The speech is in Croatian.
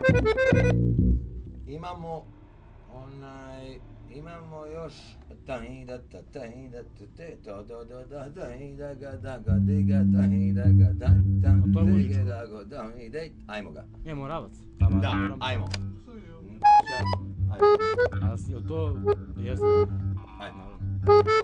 Imamo još ajmo ga. Je Moravac. Da, ajmo. A jel to... Jeste. Ajmo.